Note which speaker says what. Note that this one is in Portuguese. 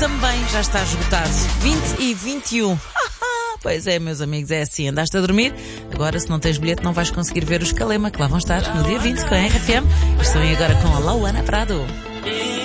Speaker 1: também já está esgotado. 20 e 21. Pois é, meus amigos, é assim. Andaste a dormir, agora se não tens bilhete não vais conseguir ver os Calema, que lá vão estar no dia 20 com a RFM. Estão aí agora com a Lauana Prado.